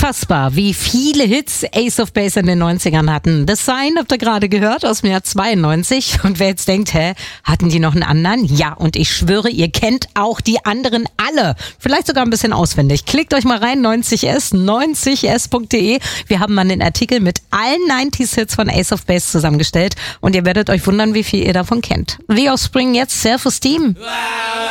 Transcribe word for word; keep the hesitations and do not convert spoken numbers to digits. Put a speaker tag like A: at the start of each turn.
A: Unfassbar, wie viele Hits Ace of Base in den neunzigern hatten. The Sign habt ihr gerade gehört aus dem Jahr zweiundneunzig. Und wer jetzt denkt, hä, hatten die noch einen anderen? Ja, und ich schwöre, ihr kennt auch die anderen alle. Vielleicht sogar ein bisschen auswendig. Klickt euch mal rein, neunzig S, neunzig S punkt de. Wir haben mal den Artikel mit allen neunziger-Hits von Ace of Base zusammengestellt. Und ihr werdet euch wundern, wie viel ihr davon kennt. The Offspring jetzt, Self-Esteem.